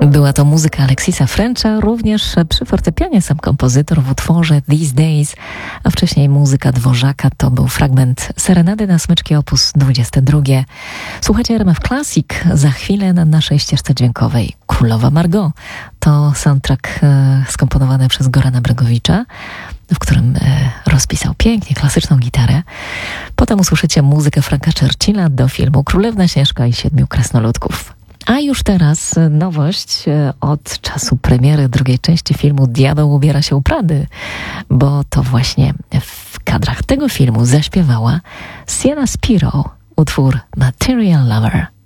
Była to muzyka Alexisa Frencha, również przy fortepianie sam kompozytor w utworze These Days, a wcześniej muzyka Dworzaka to był fragment Serenady na smyczki op. 22. Słuchajcie RMF Classic, za chwilę na naszej ścieżce dźwiękowej Królowa Margot. To soundtrack skomponowany przez Gorana Bregowicza, w którym rozpisał pięknie klasyczną gitarę. Potem usłyszycie muzykę Franka Churchilla do filmu Królewna Śnieżka i Siedmiu Krasnoludków. A już teraz nowość od czasu premiery drugiej części filmu Diabeł ubiera się u Prady, bo to właśnie w kadrach tego filmu zaśpiewała Sienna Spiro utwór Material Lover.